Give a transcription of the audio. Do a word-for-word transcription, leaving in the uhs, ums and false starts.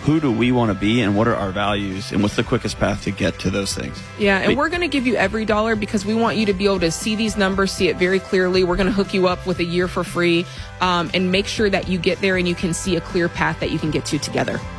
who do we want to be and what are our values and what's the quickest path to get to those things. Yeah, and but, we're going to give you every dollar because we want you to be able to see these numbers, see it very clearly. We're going to hook you up with a year for free um, and make sure that you get there and you can see a clear path that you can get to together.